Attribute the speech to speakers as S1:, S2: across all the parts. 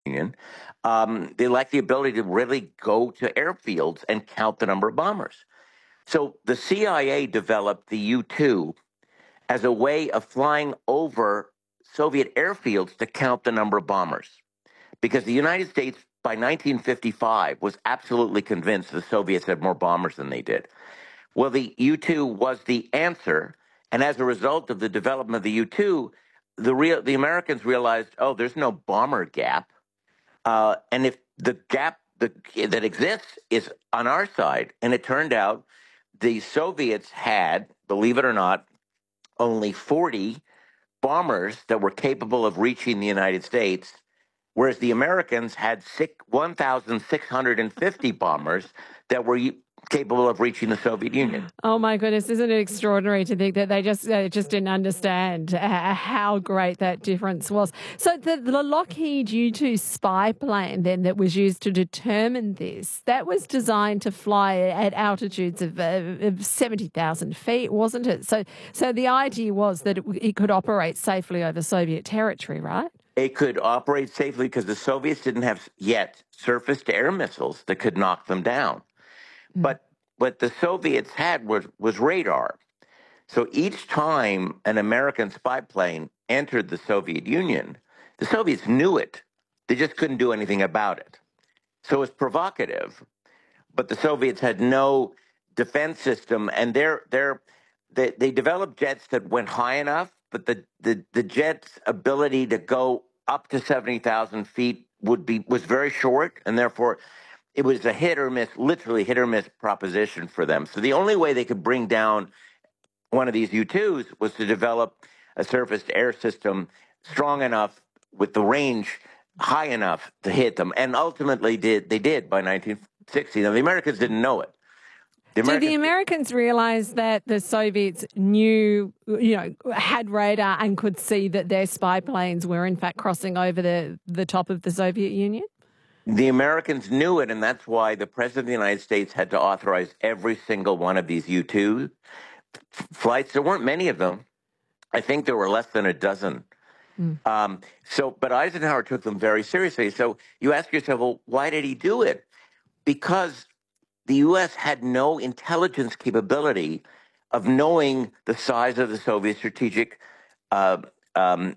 S1: Union, they lacked the ability to really go to airfields and count the number of bombers. So the CIA developed the U-2 as a way of flying over Soviet airfields to count the number of bombers. Because the United States, by 1955, was absolutely convinced the Soviets had more bombers than they did. Well, the U-2 was the answer, and as a result of the development of the U-2, the Americans realized, oh, there's no bomber gap, and if the gap that exists is on our side. And it turned out the Soviets had, believe it or not, only 40 bombers that were capable of reaching the United States, whereas the Americans had 1,650 bombers that were capable of reaching the Soviet Union.
S2: Oh my goodness, isn't it extraordinary to think that they just didn't understand how great that difference was? So the Lockheed U-2 spy plane then that was used to determine this, that was designed to fly at altitudes of 70,000 feet, wasn't it? So the idea was that it could operate safely over Soviet territory, right?
S1: It could operate safely because the Soviets didn't have yet surface-to-air missiles that could knock them down. But what the Soviets had was radar. So each time an American spy plane entered the Soviet Union, the Soviets knew it. They just couldn't do anything about it. So it was provocative, but the Soviets had no defense system, and they developed jets that went high enough, but the jet's ability to go up to 70,000 feet was very short, and therefore it was a hit or miss, literally hit or miss proposition for them. So the only way they could bring down one of these U-2s was to develop a surface-to-air system strong enough with the range high enough to hit them. And ultimately they did by 1960. Now, the Americans didn't know it.
S2: Did the Americans realize that the Soviets knew, had radar and could see that their spy planes were in fact crossing over the top of the Soviet Union?
S1: The Americans knew it, and that's why the President of the United States had to authorize every single one of these U-2 flights. There weren't many of them. I think there were less than a dozen. But Eisenhower took them very seriously. So you ask yourself, well, why did he do it? Because the U.S. had no intelligence capability of knowing the size of the Soviet strategic arsenal.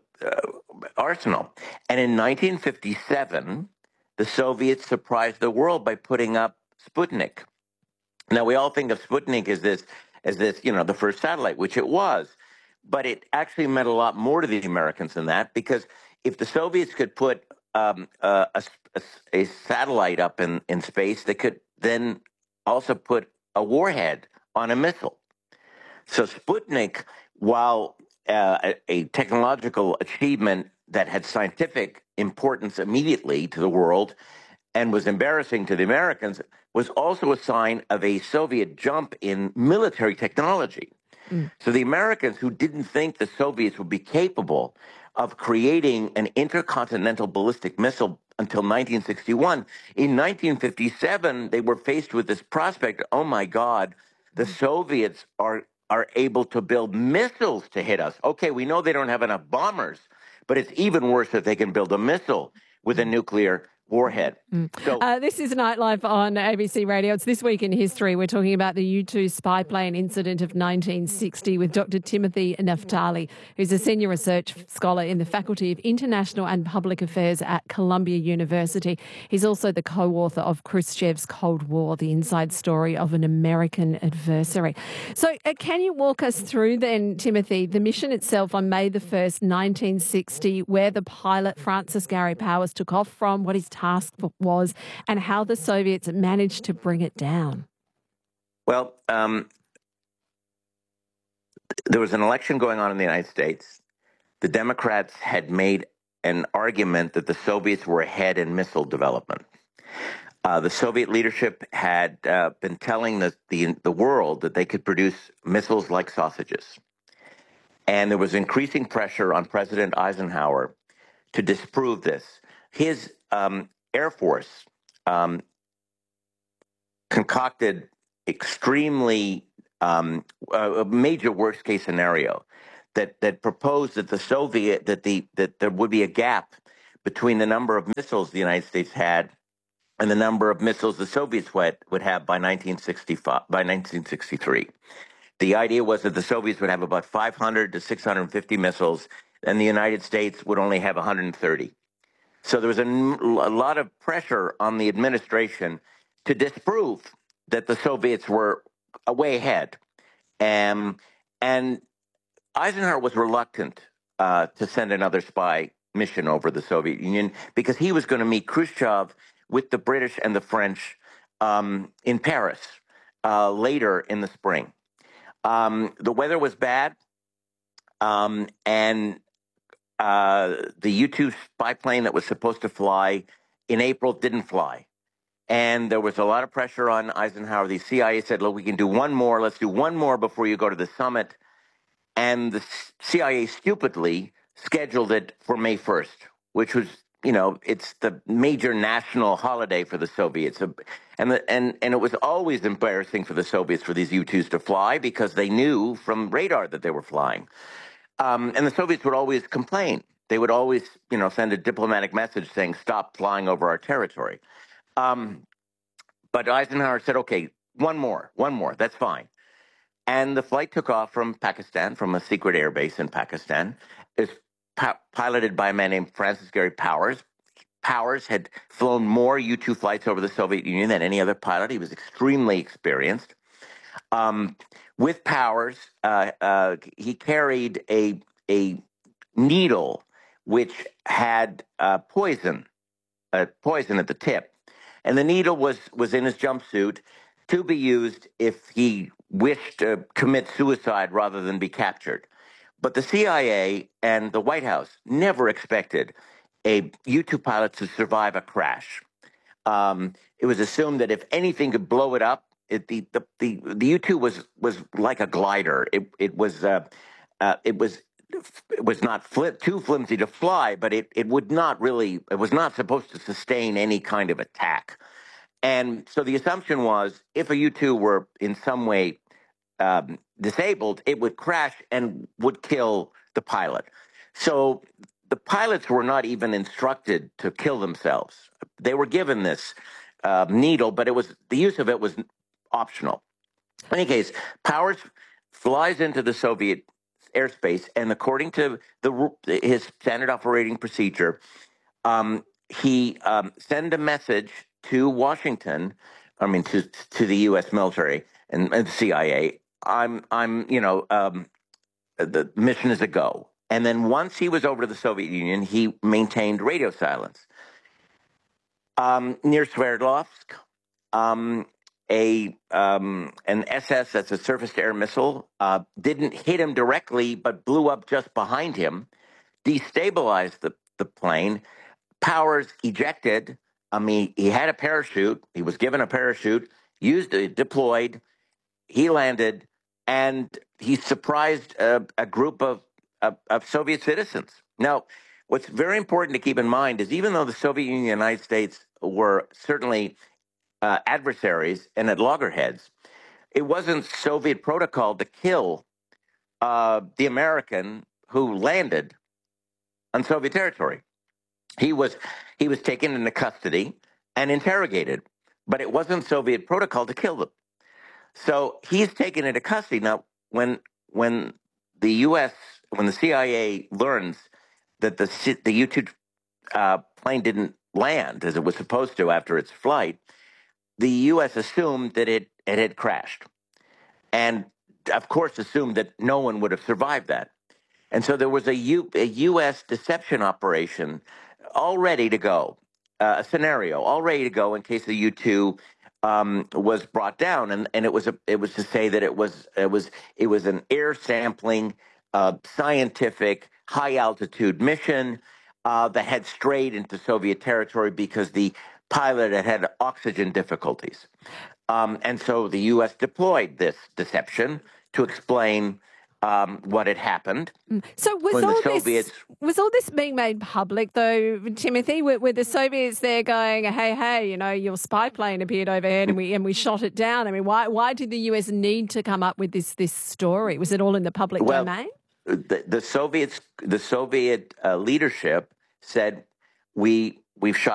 S1: And in 1957, the Soviets surprised the world by putting up Sputnik. Now, we all think of Sputnik as this, the first satellite, which it was. But it actually meant a lot more to the Americans than that, because if the Soviets could put a satellite up in space, they could then also put a warhead on a missile. So Sputnik, while a technological achievement that had scientific importance immediately to the world and was embarrassing to the Americans, was also a sign of a Soviet jump in military technology. So the Americans, who didn't think the Soviets would be capable of creating an intercontinental ballistic missile until 1961, in 1957, they were faced with this prospect, oh my God, the Soviets are able to build missiles to hit us. Okay, we know they don't have enough bombers, but it's even worse if they can build a missile with a nuclear warhead. So
S2: this is Nightlife on ABC Radio. It's This Week in History. We're talking about the U-2 spy plane incident of 1960 with Dr. Timothy Naftali, who's a senior research scholar in the Faculty of International and Public Affairs at Columbia University. He's also the co-author of Khrushchev's Cold War, the inside story of an American adversary. So can you walk us through then, Timothy, the mission itself on May the 1st, 1960, where the pilot Francis Gary Powers took off from, what his task was, and how the Soviets managed to bring it down?
S1: Well, there was an election going on in the United States. The Democrats had made an argument that the Soviets were ahead in missile development. The Soviet leadership had been telling the world that they could produce missiles like sausages. And there was increasing pressure on President Eisenhower to disprove this. His Air Force concocted extremely a major worst case scenario that proposed that that there would be a gap between the number of missiles the United States had and the number of missiles the Soviets would have by 1963. The idea was that the Soviets would have about 500 to 650 missiles, and the United States would only have 130. So there was a lot of pressure on the administration to disprove that the Soviets were way ahead. And Eisenhower was reluctant to send another spy mission over the Soviet Union because he was going to meet Khrushchev with the British and the French in Paris later in the spring. The weather was bad, and the U-2 spy plane that was supposed to fly in April didn't fly. And there was a lot of pressure on Eisenhower. The CIA said, look, we can do one more. Let's do one more before you go to the summit. And the CIA stupidly scheduled it for May 1st, which was, it's the major national holiday for the Soviets. And it was always embarrassing for the Soviets for these U-2s to fly because they knew from radar that they were flying. And the Soviets would always complain. They would always, send a diplomatic message saying, stop flying over our territory. But Eisenhower said, okay, one more, that's fine. And the flight took off from Pakistan, from a secret airbase in Pakistan. It was piloted by a man named Francis Gary Powers. Powers had flown more U-2 flights over the Soviet Union than any other pilot. He was extremely experienced. With Powers, he carried a needle which had poison at the tip. And the needle was in his jumpsuit to be used if he wished to commit suicide rather than be captured. But the CIA and the White House never expected a U-2 pilot to survive a crash. It was assumed that if anything could blow it up, the U-2 was like a glider. It was not too flimsy to fly, but it was not supposed to sustain any kind of attack. And so the assumption was if a U-2 were in some way disabled, it would crash and would kill the pilot. So the pilots were not even instructed to kill themselves. They were given this needle, but the use of it was optional. In any case, Powers flies into the Soviet airspace, and according to his standard operating procedure, he sent a message to Washington, to the U.S. military and the CIA. The mission is a go. And then once he was over to the Soviet Union, he maintained radio silence. Near Sverdlovsk, an SS, that's a surface-to-air missile, didn't hit him directly, but blew up just behind him, destabilized the plane. Powers ejected. He had a parachute. He was given a parachute, used it, deployed. He landed, and he surprised a group of Soviet citizens. Now, what's very important to keep in mind is even though the Soviet Union and the United States were certainly adversaries and at loggerheads, it wasn't Soviet protocol to kill the American who landed on Soviet territory. He was taken into custody and interrogated, but it wasn't Soviet protocol to kill them. So he's taken into custody. Now, when the CIA learns that the U-2 plane didn't land as it was supposed to after its flight, the U.S. assumed that it had crashed, and of course assumed that no one would have survived that. And so there was a U.S. deception operation all ready to go, a scenario all ready to go in case the U-2 was brought down, and it was to say that it was an air sampling, scientific, high altitude mission that had strayed into Soviet territory because the pilot had oxygen difficulties, and so the U.S. deployed this deception to explain what had happened.
S2: So was all this being made public, though, Timothy? Were the Soviets there going, hey, your spy plane appeared overhead and we shot it down? I mean, why did the U.S. need to come up with this story? Was it all in the public domain?
S1: The Soviet leadership said, we've shot